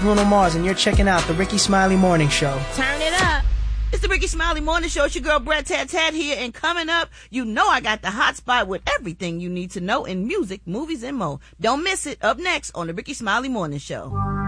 Bruno Mars, and you're checking out the Ricky Smiley Morning Show. Turn it up. It's the Ricky Smiley Morning Show. It's your girl Brett Tat Tat here, and coming up, you know I got the hot spot with everything you need to know in music, movies, and more. Don't miss it. Up next on the Ricky Smiley Morning Show.